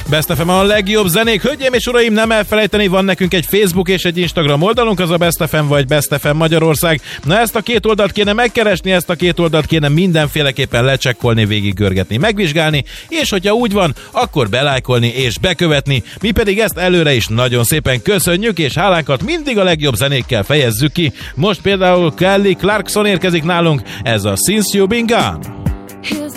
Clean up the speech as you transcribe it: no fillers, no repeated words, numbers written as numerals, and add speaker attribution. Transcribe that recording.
Speaker 1: Best FM a legjobb zenék. Hölgyeim és uraim, nem elfelejteni, van nekünk egy Facebook és egy Instagram oldalunk, az a Best FM vagy Best FM Magyarország. Na, ezt a két oldalt kéne megkeresni, ezt a két oldalt kéne mindenféleképpen lecsekkolni, végiggörgetni, megvizsgálni, és hogyha úgy van, akkor belájkolni és bekövetni. Mi pedig ezt előre is nagyon szépen köszönjük, és hálánkat mindig a legjobb zenékkel fejezzük ki. Most például Kelly Clarkson érkezik nálunk, ez a Since You've Been Gone.